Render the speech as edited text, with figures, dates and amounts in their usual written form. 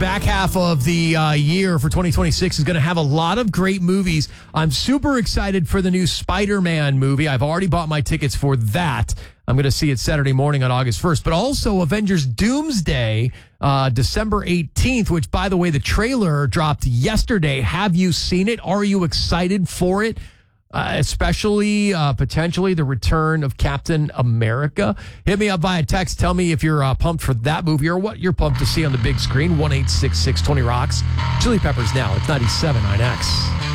back half of the year for 2026 is going to have a lot of great movies. I'm super excited for the new Spider-Man movie. I've already bought my tickets for that. I'm going to see it Saturday morning on August 1st. But also Avengers Doomsday, December 18th, which, by the way, the trailer dropped yesterday. Have you seen it? Are you excited for it? Especially potentially the return of Captain America. Hit me up via text. Tell me if you're pumped for that movie or what you're pumped to see on the big screen. 1-866-20-ROCKS. Chili Peppers now. It's 97.9X.